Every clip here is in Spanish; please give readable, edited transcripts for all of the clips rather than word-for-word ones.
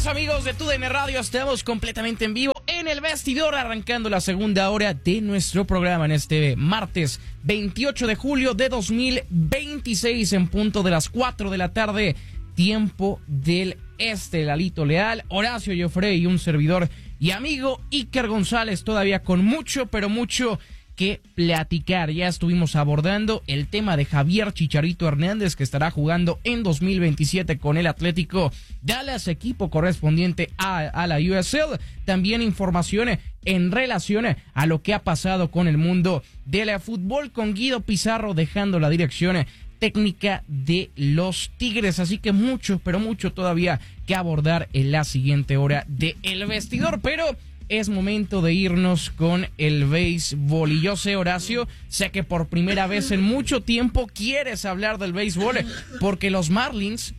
días, amigos de TUDN Radio. Estamos completamente en vivo en el vestidor, arrancando la segunda hora de nuestro programa en este martes 28 de julio de 2026, en punto de las 4 de la tarde, tiempo del este. Lalito Leal, Horacio Joffre y un servidor y amigo Iker González, todavía con mucho, pero mucho que platicar. Ya estuvimos abordando el tema de Javier Chicharito Hernández, que estará jugando en 2027 con el Atlético Dallas, equipo correspondiente a la USL. También información en relación a lo que ha pasado con el mundo del fútbol, con Guido Pizarro dejando la dirección técnica de los Tigres. Así que mucho, pero mucho todavía que abordar en la siguiente hora de El Vestidor, pero es momento de irnos con el béisbol. Y yo sé, Horacio, sé que por primera vez en mucho tiempo quieres hablar del béisbol, porque los Marlins,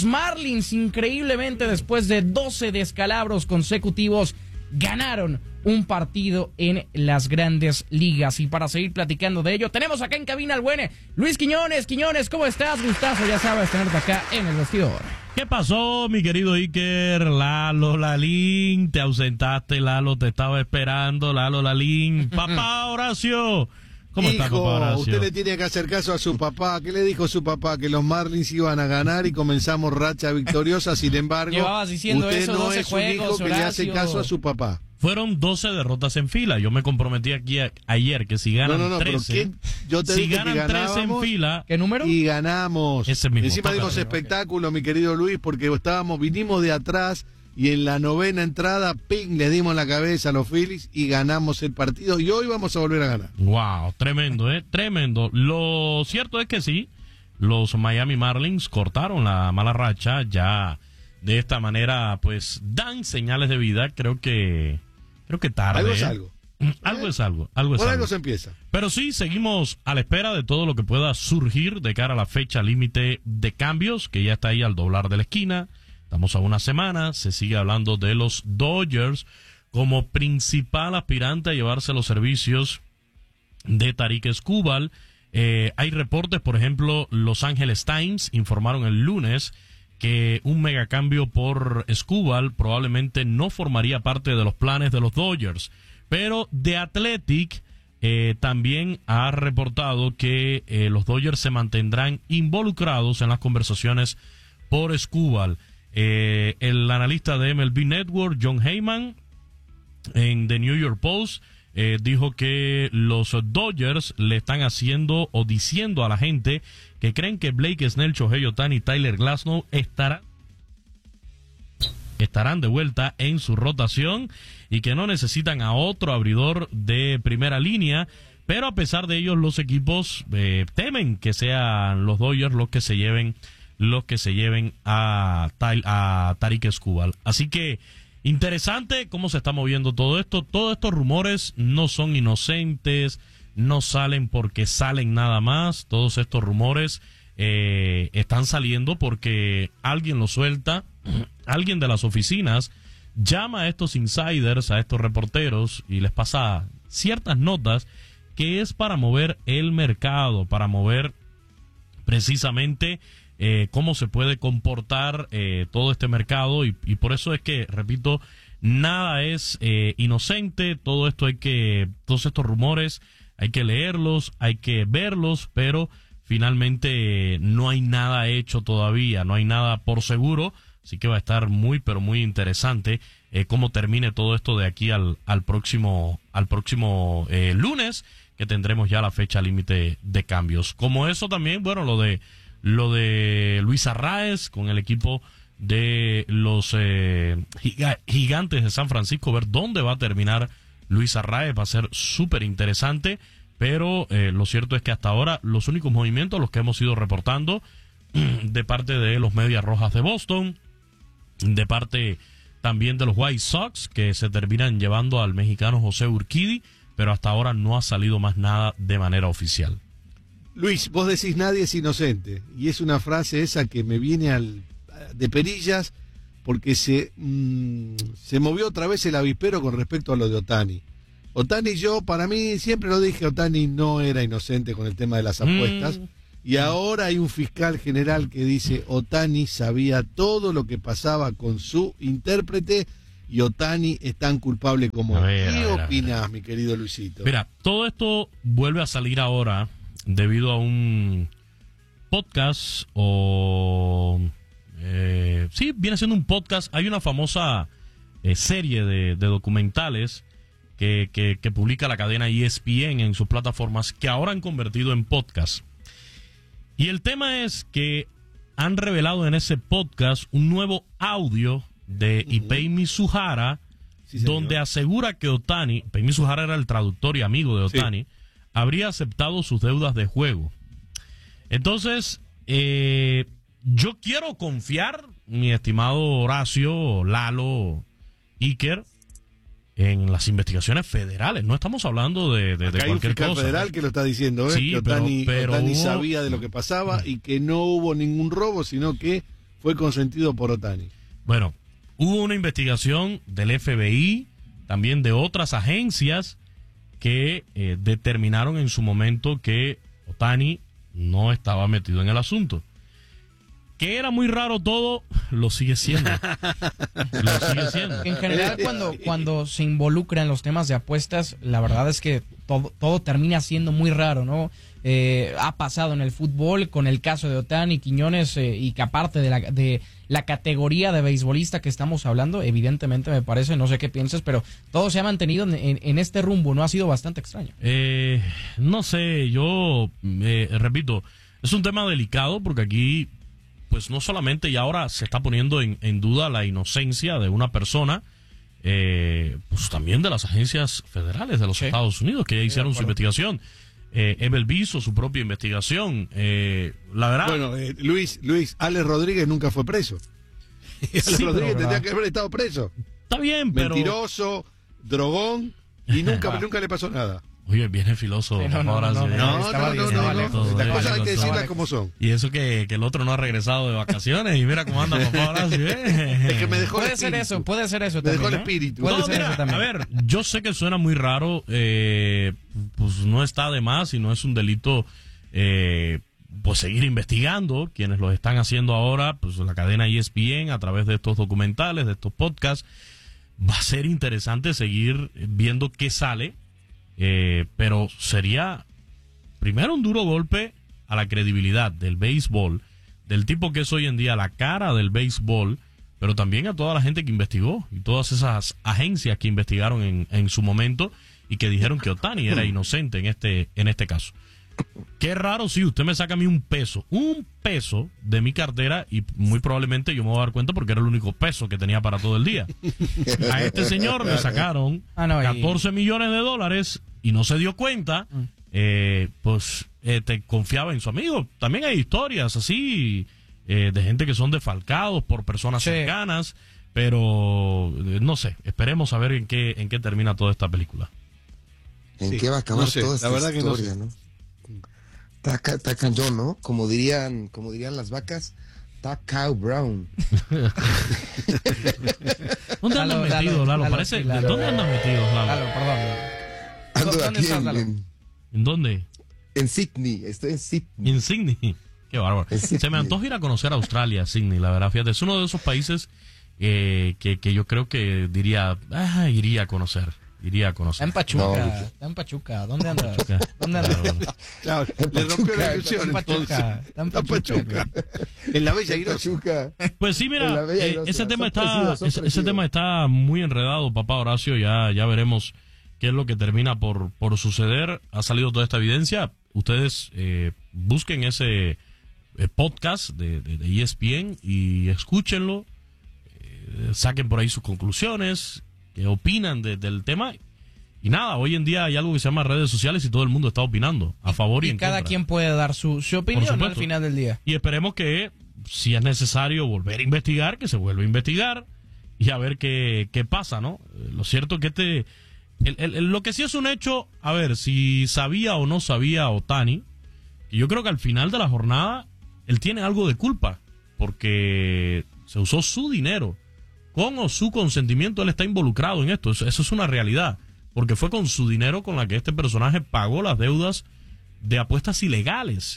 increíblemente, después de 12 descalabros consecutivos, ganaron un partido en las Grandes Ligas. Y para seguir platicando de ello, tenemos acá en cabina al buen Luis Quiñones. Quiñones, ¿cómo estás? Gustazo, ya sabes, tenerte acá en El Vestidor. ¿Qué pasó, mi querido Iker? Lalo Lalín, te ausentaste, Lalo, te estaba esperando, Lalo Lalín. Papá Horacio, ¿cómo está, papá Horacio? Usted le tiene que hacer caso a su papá. ¿Qué le dijo su papá? Que los Marlins iban a ganar y comenzamos racha victoriosa. Sin embargo, llevabas diciendo usted eso, no 12 es un hijo juegos, que le hace Horacio. caso a su papá. Fueron 12 derrotas en fila. Yo me comprometí aquí ayer que si ganan 13, yo te si dije ganan que 13 en ganábamos, fila, ¿qué número? Y ganamos. Ese mismo. Encima dimos espectáculo, mi querido Luis, porque vinimos de atrás y en la novena entrada, ping, le dimos la cabeza a los Phillies y ganamos el partido. Y hoy vamos a volver a ganar. Wow, tremendo, tremendo. Lo cierto es que sí, los Miami Marlins cortaron la mala racha. Ya de esta manera, pues, dan señales de vida. Creo que tarde. Algo es algo. Algo es algo. Por algo se empieza. Pero sí, seguimos a la espera de todo lo que pueda surgir de cara a la fecha límite de cambios, que ya está ahí al doblar de la esquina. Estamos a una semana. Se sigue hablando de los Dodgers como principal aspirante a llevarse los servicios de Tarik Skubal. Hay reportes, por ejemplo, Los Angeles Times informaron el lunes que un megacambio por Skubal probablemente no formaría parte de los planes de los Dodgers. Pero The Athletic también ha reportado que los Dodgers se mantendrán involucrados en las conversaciones por Skubal. El analista de MLB Network, John Heyman, en The New York Post, dijo que los Dodgers le están haciendo o diciendo a la gente que creen que Blake Snell, Shohei Ohtani y Tyler Glasnow estarán de vuelta en su rotación y que no necesitan a otro abridor de primera línea. Pero a pesar de ello, los equipos temen que sean los Dodgers los que se lleven a Tarik Skubal. Así que interesante cómo se está moviendo todo esto. Todos estos rumores no son inocentes, no salen porque salen nada más. Todos estos rumores están saliendo porque alguien los suelta, alguien de las oficinas llama a estos insiders, a estos reporteros, y les pasa ciertas notas que es para mover el mercado, para mover precisamente cómo se puede comportar todo este mercado, y por eso es que, repito, nada es inocente. Todos estos rumores hay que leerlos, hay que verlos, pero finalmente no hay nada hecho todavía, no hay nada por seguro. Así que va a estar muy, pero muy interesante cómo termine todo esto de aquí al próximo lunes, que tendremos ya la fecha límite de cambios. Como eso también, bueno, lo de Luis Arraez con el equipo de los Gigantes de San Francisco, ver dónde va a terminar Luis Arraez va a ser súper interesante. Pero lo cierto es que hasta ahora los únicos movimientos, los que hemos ido reportando de parte de los Medias Rojas de Boston, de parte también de los White Sox, que se terminan llevando al mexicano José Urquidy, pero hasta ahora no ha salido más nada de manera oficial. Luis, vos decís nadie es inocente, y es una frase esa que me viene de perillas, porque se movió otra vez el avispero con respecto a lo de Ohtani. Ohtani, para mí, siempre lo dije, Ohtani no era inocente con el tema de las apuestas. Y ahora hay un fiscal general que dice Ohtani sabía todo lo que pasaba con su intérprete y Ohtani es tan culpable como él. ¿Qué opinás, mi querido Luisito? Mira, todo esto vuelve a salir ahora debido a un podcast sí, viene siendo un podcast. Hay una famosa serie de documentales que publica la cadena ESPN en sus plataformas que ahora han convertido en podcast. Y el tema es que han revelado en ese podcast un nuevo audio de Ipei Mizuhara, donde asegura que Ohtani, Ipei Mizuhara era el traductor y amigo de Ohtani, habría aceptado sus deudas de juego. Entonces, yo quiero confiar, mi estimado Horacio, Lalo, Iker, en las investigaciones federales. No estamos hablando de cualquier hay un fiscal cosa, federal, ¿no? Que lo está diciendo, sí, que Ohtani hubo... sabía de lo que pasaba y que no hubo ningún robo, sino que fue consentido por Ohtani. Bueno, hubo una investigación del FBI, también de otras agencias que determinaron en su momento que Ohtani no estaba metido en el asunto. Que era muy raro todo, lo sigue siendo. Lo sigue siendo. En general, cuando se involucra en los temas de apuestas, la verdad es que todo termina siendo muy raro, ¿no? Ha pasado en el fútbol con el caso de Ohtani, Quiñones, y que aparte de la categoría de beisbolista que estamos hablando, evidentemente me parece, no sé qué piensas, pero todo se ha mantenido en este rumbo, ¿no? Ha sido bastante extraño. No sé, yo repito, es un tema delicado porque aquí... pues no solamente, y ahora se está poniendo en duda la inocencia de una persona, pues también de las agencias federales de los Estados Unidos, que ya hicieron su investigación. Ebel hizo su propia investigación. La verdad... Bueno, Luis, Alex Rodríguez nunca fue preso. Alex Rodríguez tendría que haber estado preso. Está bien, pero... Mentiroso, drogón, y nunca le pasó nada. Oye, viene filoso. No. Las cosas hay que decirlas como son. Y eso que el otro no ha regresado de vacaciones y mira cómo anda papá Horacio. Es que me dejó puede ser eso me también, dejó el ¿no? espíritu. Puede ser Mira, eso también. a ver, yo sé que suena muy raro, pues no está de más y no es un delito, pues seguir investigando. Quienes lo están haciendo ahora, pues la cadena ESPN a través de estos documentales, de estos podcasts, va a ser interesante seguir viendo qué sale. Pero sería primero un duro golpe a la credibilidad del béisbol, del tipo que es hoy en día la cara del béisbol, pero también a toda la gente que investigó y todas esas agencias que investigaron en su momento y que dijeron que Ohtani era inocente en este caso. Qué raro si usted me saca a mí un peso de mi cartera y muy probablemente yo me voy a dar cuenta porque era el único peso que tenía para todo el día. A este señor le sacaron 14 millones de dólares y no se dio cuenta, te confiaba en su amigo. También hay historias así de gente que son defalcados por personas cercanas, pero no sé, esperemos a ver en qué termina toda esta película. ¿En qué va a acabar toda esta historia, no? Está cañón, ¿no? Como dirían las vacas, está cow brown. ¿Dónde andas metido, Lalo? Parece, ¿dónde andas metido, Lalo? Lalo, perdón. Ando ¿Dónde aquí estás, Lalo? ¿En dónde? En Sydney, estoy en Sydney. En Sydney. Qué bárbaro. Se me antoja ir a conocer a Australia, Sydney, la verdad. Fíjate, es uno de esos países que yo creo que iría a conocer. Está en Pachuca, ¿Dónde andas? ¿Dónde andas? Claro, le rompió la ilusión. Está en Pachuca. En la Bella Irosa. Pues sí, mira, ese tema está muy enredado, papá Horacio. Ya veremos qué es lo que termina por suceder. Ha salido toda esta evidencia. Ustedes busquen ese podcast de ESPN y escúchenlo. Saquen por ahí sus conclusiones. Que opinan del tema. Y nada, hoy en día hay algo que se llama redes sociales y todo el mundo está opinando a favor y en contra. Y cada quien puede dar su opinión, ¿no? Al final del día. Y esperemos que, si es necesario volver a investigar, que se vuelva a investigar y a ver qué pasa, ¿no? Lo cierto es que lo que sí es un hecho, a ver, si sabía o no sabía Ohtani, y yo creo que al final de la jornada él tiene algo de culpa, porque se usó su dinero. Con o su consentimiento, él está involucrado en esto. Eso es una realidad. Porque fue con su dinero con la que este personaje pagó las deudas de apuestas ilegales.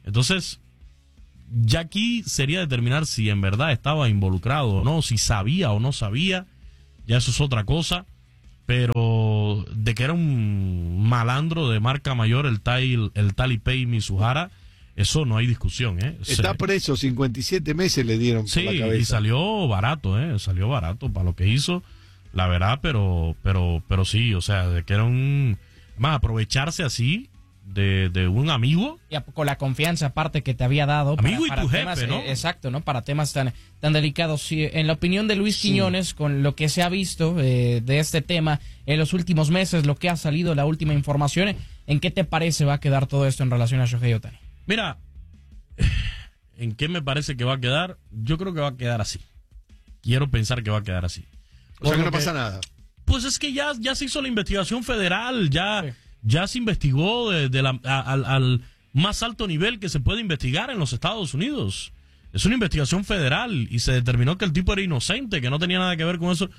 Entonces, ya aquí sería determinar si en verdad estaba involucrado o no, si sabía o no sabía, ya eso es otra cosa, pero de que era un malandro de marca mayor el Talipei Mizuhara, eso no hay discusión, ¿eh? Está preso, 57 meses le dieron por la cabeza. Y salió barato, salió barato para lo que hizo, la verdad, pero sí, o sea, de que era más aprovecharse así de un amigo. Y con la confianza aparte que te había dado. Amigo para y tu temas, jefe, ¿no? Exacto, ¿no? Para temas tan delicados. Sí, en la opinión de Luis Quiñones, con lo que se ha visto de este tema en los últimos meses, lo que ha salido, la última información, ¿en qué te parece va a quedar todo esto en relación a Shohei Ohtani? Mira, ¿en qué me parece que va a quedar? Yo creo que va a quedar así. Quiero pensar que va a quedar así. O sea que no pasa nada. Pues es que ya se hizo la investigación federal, ya se investigó al más alto nivel que se puede investigar en los Estados Unidos. Es una investigación federal y se determinó que el tipo era inocente, que no tenía nada que ver con eso.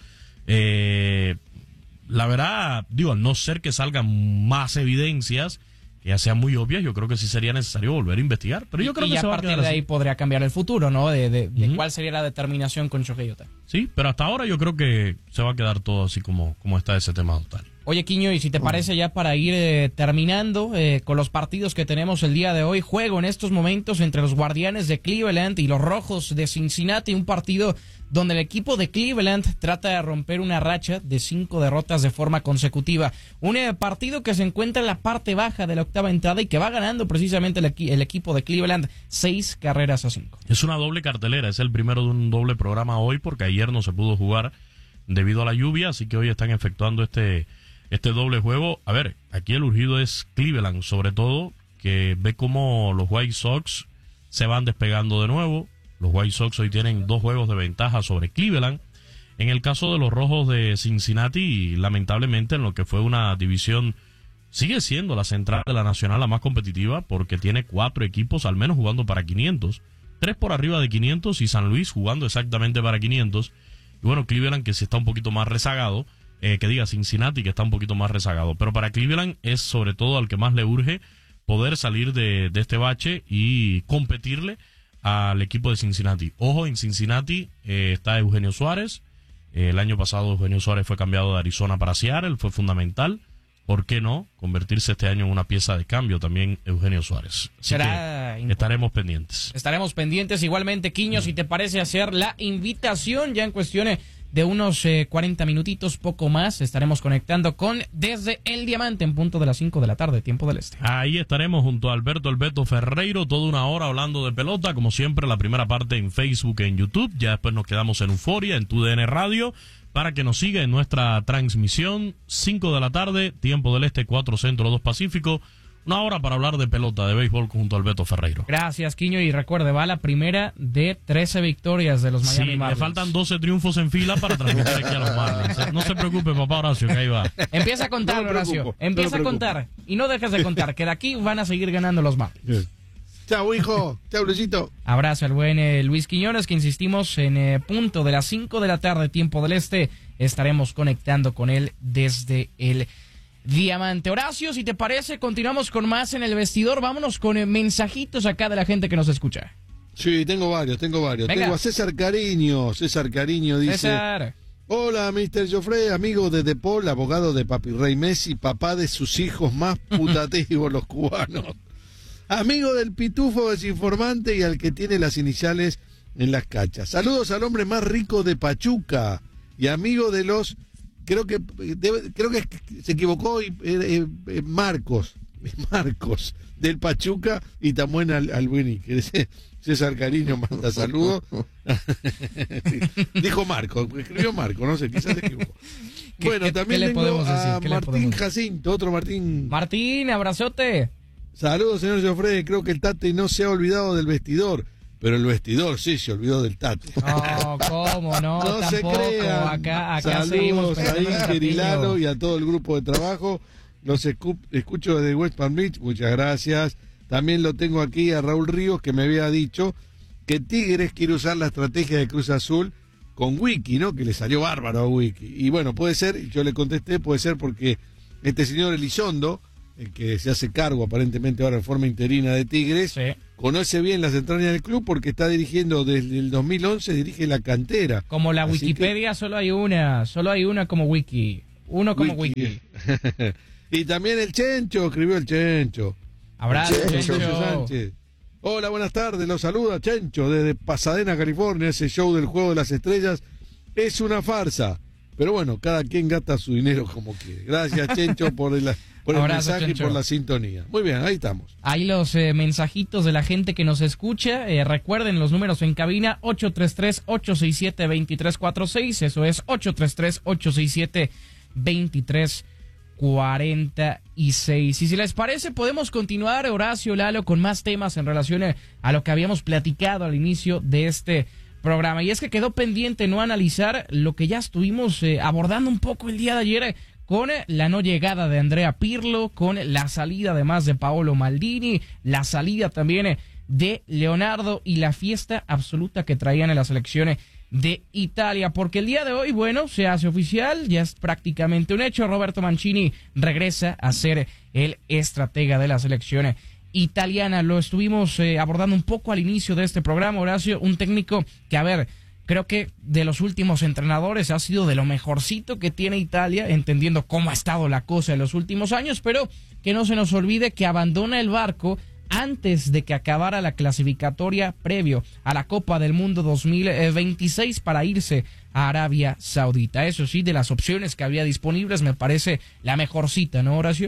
La verdad, al no ser que salgan más evidencias que ya sean muy obvias, yo creo que sí sería necesario volver a investigar. Pero yo creo que a partir de ahí podría cambiar el futuro, ¿no? De cuál sería la determinación con Shohei Ohtani. Sí, pero hasta ahora yo creo que se va a quedar todo así como está ese tema de Ohtani. Oye, Quiño, y si te parece ya para ir terminando con los partidos que tenemos el día de hoy, juego en estos momentos entre los Guardianes de Cleveland y los Rojos de Cincinnati, un partido donde el equipo de Cleveland trata de romper una racha de 5 derrotas de forma consecutiva. Un partido que se encuentra en la parte baja de la octava entrada y que va ganando precisamente el equipo de Cleveland 6-5. Es una doble cartelera, es el primero de un doble programa hoy porque ayer no se pudo jugar debido a la lluvia, así que hoy están efectuando este doble juego. A ver, aquí el urgido es Cleveland, sobre todo, que ve cómo los White Sox se van despegando de nuevo. Los White Sox hoy tienen 2 juegos de ventaja sobre Cleveland. En el caso de los Rojos de Cincinnati, lamentablemente en lo que fue una división, sigue siendo la central de la Nacional la más competitiva porque tiene 4 equipos al menos jugando para 500. 3 por arriba de 500 y San Luis jugando exactamente para 500. Y bueno, Cleveland que sí está un poquito más rezagado. Cincinnati que está un poquito más rezagado, pero para Cleveland es sobre todo al que más le urge poder salir de este bache y competirle al equipo de Cincinnati. Ojo, en Cincinnati está Eugenio Suárez. El año pasado Eugenio Suárez fue cambiado de Arizona para Seattle, fue fundamental. ¿Por qué no convertirse este año en una pieza de cambio también Eugenio Suárez? Así que estaremos pendientes. Estaremos pendientes igualmente, Quiño, si te parece hacer la invitación ya en cuestiones de unos 40 minutitos, poco más, estaremos conectando con Desde el Diamante en punto de las 5 de la tarde, tiempo del este. Ahí estaremos junto a Alberto El Beto Ferreiro, toda una hora hablando de pelota, como siempre, la primera parte en Facebook e en YouTube, ya después nos quedamos en Euforia, en TUDN Radio, para que nos siga en nuestra transmisión, 5 de la tarde, tiempo del este, 4 centro, 2 pacífico. Una hora para hablar de pelota, de béisbol junto a Alberto Ferreiro. Gracias, Quiño, y recuerde, va la primera de 13 victorias de los Miami Marlins. Sí, le faltan 12 triunfos en fila para transmitir aquí a los Marlins. No se preocupe, papá Horacio, que ahí va. Empieza a contar, Horacio. Empieza a contar. Y no dejes de contar, que de aquí van a seguir ganando los Marlins. Chao, hijo. Chao, Luisito. Abrazo al buen Luis Quiñones, que insistimos en punto de las 5 de la tarde, tiempo del este. Estaremos conectando con él desde el Diamante. Horacio, si te parece, continuamos con más en el vestidor. Vámonos con mensajitos acá de la gente que nos escucha. Sí, tengo varios. Venga. Tengo a César Cariño. César Cariño dice: César. Hola, Mr. Joffre, amigo de De Paul, abogado de Papi Rey Messi, papá de sus hijos más putativos, los cubanos. Amigo del pitufo desinformante y al que tiene las iniciales en las cachas. Saludos al hombre más rico de Pachuca y amigo de los... Creo que se equivocó Marcos del Pachuca y también al Winnie, que César Cariño manda saludos. Sí, dijo Marco, escribió Marco, no sé, quizás se equivocó. Bueno, también tengo a Martín Jacinto, otro Martín. Martín, abrazote. Saludos, señor Joffre, creo que el Tate no se ha olvidado del vestidor. Pero el vestidor sí se olvidó del Tate. No, ¿cómo no? No tampoco. Se crean. Acá saludos a Iker y Lalo y a todo el grupo de trabajo. Los escucho desde West Palm Beach, muchas gracias. También lo tengo aquí a Raúl Ríos, que me había dicho que Tigres quiere usar la estrategia de Cruz Azul con Wiki, ¿no? Que le salió bárbaro a Wiki. Y bueno, puede ser, yo le contesté, puede ser porque este señor Elizondo el que se hace cargo aparentemente ahora en forma interina de Tigres, conoce bien las entrañas del club porque está dirigiendo desde el 2011, dirige la cantera. Como la Wikipedia, solo hay una como wiki. Uno como wiki. Y también el Chencho, escribió el Chencho. Abrazo, Chencho Sánchez. Hola, buenas tardes, los saluda Chencho desde Pasadena, California. Ese show del Juego de las Estrellas es una farsa. Pero bueno, cada quien gasta su dinero como quiere. Gracias, Chencho, por el mensaje, Chencho, y por la sintonía. Muy bien, ahí estamos. Ahí los mensajitos de la gente que nos escucha. Recuerden los números en cabina: 833-867-2346. Eso es 833-867-2346. Y si les parece, podemos continuar, Horacio, Lalo, con más temas en relación a lo que habíamos platicado al inicio de este programa. Y es que quedó pendiente no analizar lo que ya estuvimos abordando un poco el día de ayer, con la no llegada de Andrea Pirlo, con la salida además de Paolo Maldini, la salida también de Leonardo y la fiesta absoluta que traían en la selección de Italia. Porque el día de hoy, bueno, se hace oficial, ya es prácticamente un hecho. Roberto Mancini regresa a ser el estratega de la selección italiana. Lo estuvimos abordando un poco al inicio de este programa, Horacio, un técnico que, a ver, creo que de los últimos entrenadores ha sido de lo mejorcito que tiene Italia, entendiendo cómo ha estado la cosa en los últimos años, pero que no se nos olvide que abandona el barco antes de que acabara la clasificatoria previo a la Copa del Mundo 2026 para irse a Arabia Saudita. Eso sí, de las opciones que había disponibles, me parece la mejorcita, ¿no, Horacio?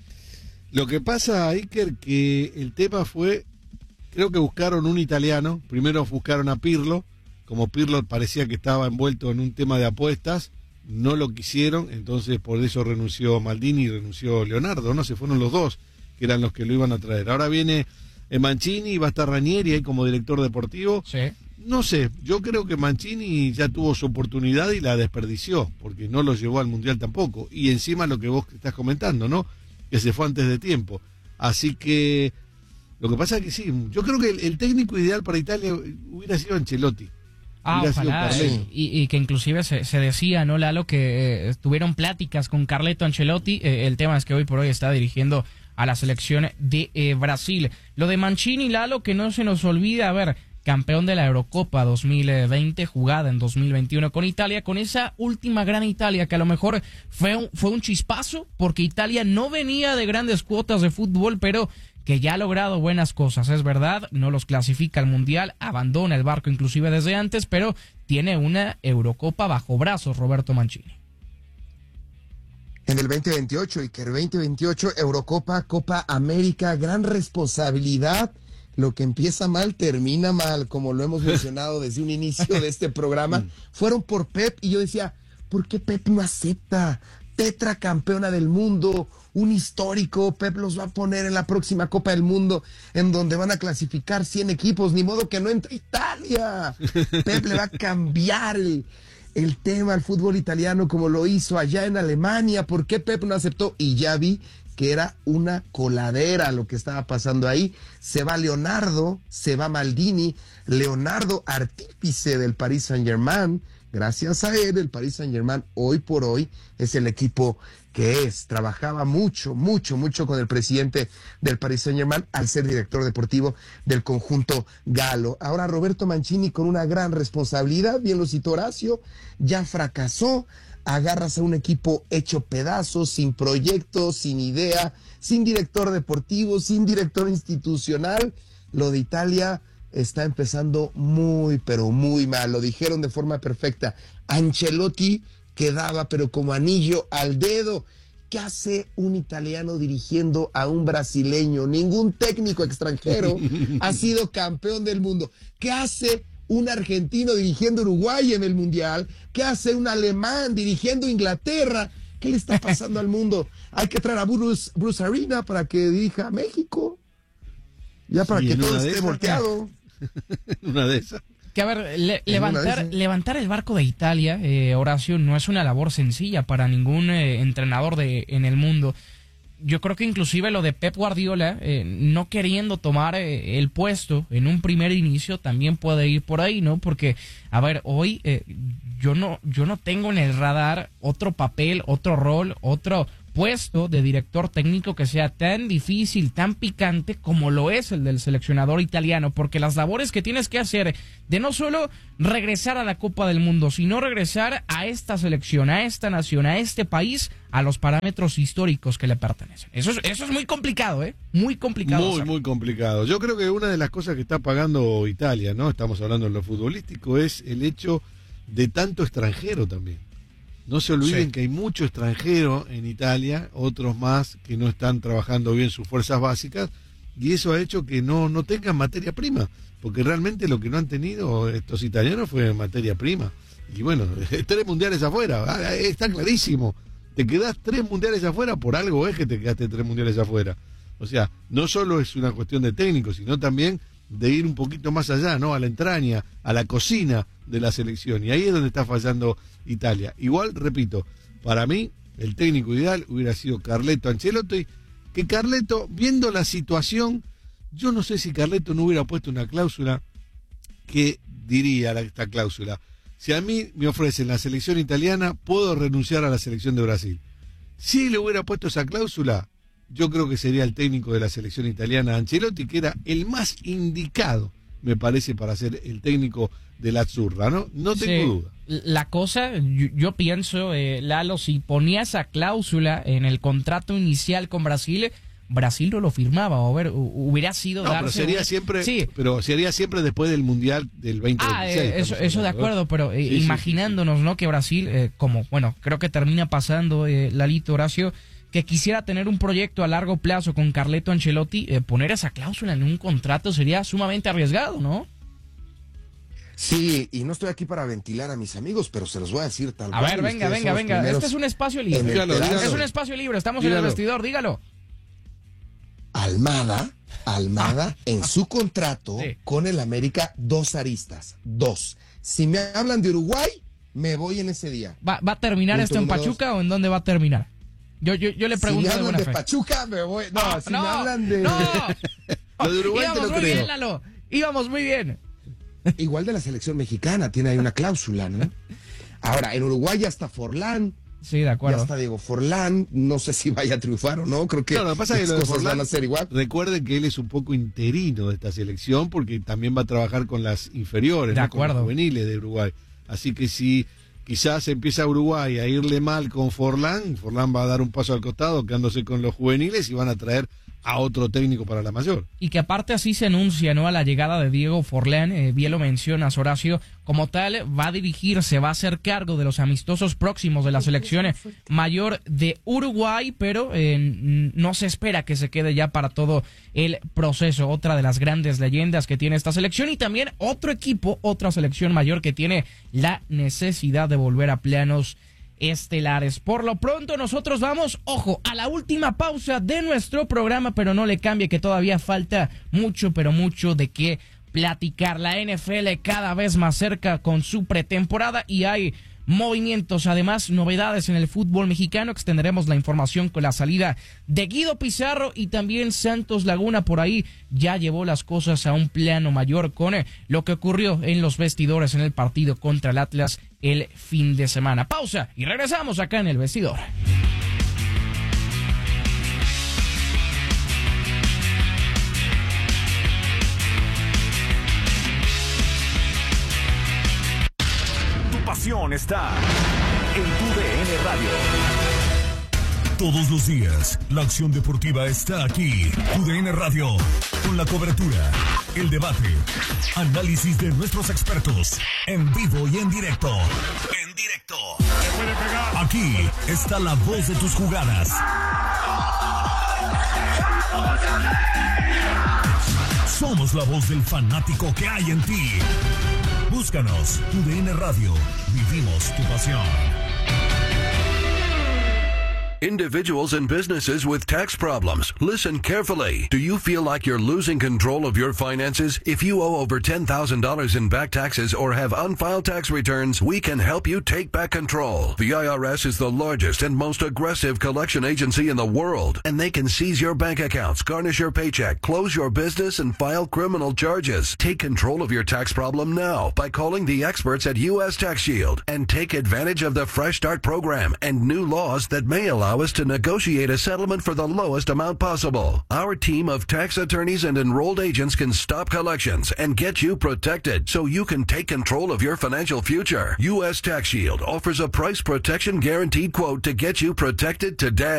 Lo que pasa, Iker, que el tema fue, creo que buscaron un italiano, primero buscaron a Pirlo, como Pirlo parecía que estaba envuelto en un tema de apuestas, no lo quisieron, entonces por eso renunció Maldini y renunció Leonardo, ¿no? Se fueron los dos, que eran los que lo iban a traer. Ahora viene Mancini, va a estar Ranieri ahí como director deportivo. Sí. No sé, yo creo que Mancini ya tuvo su oportunidad y la desperdició, porque no lo llevó al Mundial tampoco. Y encima lo que vos estás comentando, ¿no? Que se fue antes de tiempo. Así que lo que pasa es que sí, yo creo que el técnico ideal para Italia hubiera sido Ancelotti. Ojalá, y que inclusive se decía, ¿no, Lalo? Que tuvieron pláticas con Carleto Ancelotti. El tema es que hoy por hoy está dirigiendo a la selección de Brasil. Lo de Mancini, Lalo, que no se nos olvide, a ver, campeón de la Eurocopa 2020, jugada en 2021 con Italia, con esa última gran Italia que a lo mejor fue un chispazo, porque Italia no venía de grandes cuotas de fútbol, pero que ya ha logrado buenas cosas, es verdad, no los clasifica al Mundial, abandona el barco inclusive desde antes, pero tiene una Eurocopa bajo brazos Roberto Mancini. En el 2028, y que el 2028, Eurocopa, Copa América, gran responsabilidad. Lo que empieza mal, termina mal, como lo hemos mencionado desde un inicio de este programa. Fueron por Pep y yo decía, ¿por qué Pep no acepta? Tetracampeona del mundo, un histórico, Pep los va a poner en la próxima Copa del Mundo, en donde van a clasificar 100 equipos, ni modo que no entre Italia. Pep le va a cambiar el tema al fútbol italiano como lo hizo allá en Alemania. ¿Por qué Pep no aceptó? Y ya vi que era una coladera lo que estaba pasando ahí. Se va Leonardo, se va Maldini, Leonardo artífice del Paris Saint-Germain. Gracias a él, el Paris Saint-Germain hoy por hoy es el equipo que es. Trabajaba mucho con el presidente del Paris Saint-Germain al ser director deportivo del conjunto galo. Ahora Roberto Mancini con una gran responsabilidad, bien lo citó Horacio, ya fracasó. Agarras a un equipo hecho pedazos, sin proyecto, sin idea, sin director deportivo, sin director institucional. Lo de Italia está empezando muy, pero muy mal. Lo dijeron de forma perfecta. Ancelotti quedaba, pero como anillo al dedo. ¿Qué hace un italiano dirigiendo a un brasileño? Ningún técnico extranjero ha sido campeón del mundo. ¿Qué hace un argentino dirigiendo Uruguay en el Mundial? ¿Qué hace un alemán dirigiendo Inglaterra? ¿Qué le está pasando al mundo? Hay que traer a Bruce Arena para que dirija a México. Ya para que todo esté volteado. Una de esas. Que a ver, levantar el barco de Italia, Horacio, no es una labor sencilla para ningún entrenador en el mundo. Yo creo que inclusive lo de Pep Guardiola, no queriendo tomar el puesto en un primer inicio, también puede ir por ahí, ¿no? Porque, a ver, hoy yo no tengo en el radar otro papel, otro rol, otra puesto de director técnico que sea tan difícil, tan picante como lo es el del seleccionador italiano, porque las labores que tienes que hacer de no solo regresar a la Copa del Mundo, sino regresar a esta selección, a esta nación, a este país, a los parámetros históricos que le pertenecen. Eso es muy complicado, muy complicado. Muy complicado. Yo creo que una de las cosas que está pagando Italia, ¿no? Estamos hablando de lo futbolístico, es el hecho de tanto extranjero también. No se olviden que hay mucho extranjero en Italia, otros más que no están trabajando bien sus fuerzas básicas, y eso ha hecho que no tengan materia prima, porque realmente lo que no han tenido estos italianos fue materia prima. Y bueno, 3 mundiales afuera, está clarísimo. Te quedás 3 mundiales afuera, por algo es que te quedaste 3 mundiales afuera. O sea, no solo es una cuestión de técnico, sino también de ir un poquito más allá, ¿no? A la entraña, a la cocina de la selección. Y ahí es donde está fallando Italia. Igual, repito, para mí, el técnico ideal hubiera sido Carleto Ancelotti, que Carleto, viendo la situación, yo no sé si Carleto no hubiera puesto una cláusula que diría esta cláusula: si a mí me ofrecen la selección italiana, puedo renunciar a la selección de Brasil. Si le hubiera puesto esa cláusula, yo creo que sería el técnico de la selección italiana, Ancelotti, que era el más indicado, me parece, para ser el técnico de la Azzurra, ¿no? No tengo duda. La cosa, yo pienso, Lalo, si ponía esa cláusula en el contrato inicial con Brasil, Brasil no lo firmaba, hubiera sido... No, pero sería siempre después del Mundial del 2026. Eso de acuerdo, pero imaginándonos, ¿no? Que Brasil, creo que termina pasando, Lalito, Horacio, que quisiera tener un proyecto a largo plazo con Carleto Ancelotti, poner esa cláusula en un contrato sería sumamente arriesgado, ¿no? Sí, y no estoy aquí para ventilar a mis amigos, pero se los voy a decir tal cual. A ver, venga. Este es un espacio libre. Dígalo. Es un espacio libre, estamos en el vestidor, dígalo. Almada, en su contrato con el América, 2 aristas. 2. Si me hablan de Uruguay, me voy en ese día. ¿Va a terminar esto en Pachuca o en dónde va a terminar? Yo le pregunto de buena fe. Si me hablan de Pachuca, me voy. Me hablan de... Lo de Uruguay te lo creo. Bien, Lalo. Íbamos muy bien. Igual de la selección mexicana, tiene ahí una cláusula, ¿no? Ahora, en Uruguay ya está Forlán. Sí, de acuerdo. Ya está Diego Forlán, no sé si vaya a triunfar o no, creo que lo que pasa es que lo de cosas Forlán, van a ser igual. Recuerden que él es un poco interino de esta selección, porque también va a trabajar con las inferiores, de ¿no? acuerdo. Con los juveniles de Uruguay. Así que si quizás empieza Uruguay a irle mal con Forlán va a dar un paso al costado, quedándose con los juveniles, y van a traer a otro técnico para la mayor. Y que aparte así se anuncia, ¿no? A la llegada de Diego Forlán, bien lo mencionas, Horacio, como tal va a dirigirse, va a hacer cargo de los amistosos próximos de la selección mayor de Uruguay, pero no se espera que se quede ya para todo el proceso. Otra de las grandes leyendas que tiene esta selección, y también otro equipo, otra selección mayor que tiene la necesidad de volver a planos estelares. Por lo pronto nosotros vamos, a la última pausa de nuestro programa, pero no le cambie que todavía falta mucho, pero mucho de qué platicar. La NFL cada vez más cerca con su pretemporada y hay movimientos, además novedades en el fútbol mexicano. Extenderemos la información con la salida de Guido Pizarro, y también Santos Laguna por ahí ya llevó las cosas a un plano mayor con lo que ocurrió en los vestidores en el partido contra el Atlas el fin de semana. Pausa y regresamos acá en el vestidor. Pasión está en TUDN Radio. Todos los días, la acción deportiva está aquí. TUDN Radio, con la cobertura, el debate, análisis de nuestros expertos, en vivo y en directo. Aquí está la voz de tus jugadas. Somos la voz del fanático que hay en ti. Búscanos, TUDN Radio. Vivimos tu pasión. Individuals and businesses with tax problems. Listen carefully. Do you feel like you're losing control of your finances? If you owe over $10,000 in back taxes or have unfiled tax returns, we can help you take back control. The IRS is the largest and most aggressive collection agency in the world, and they can seize your bank accounts, garnish your paycheck, close your business, and file criminal charges. Take control of your tax problem now by calling the experts at U.S. Tax Shield and take advantage of the Fresh Start program and new laws that may allow allow us to negotiate a settlement for the lowest amount possible. Our team of tax attorneys and enrolled agents can stop collections and get you protected so you can take control of your financial future. U.S. Tax Shield offers a price protection guaranteed quote to get you protected today.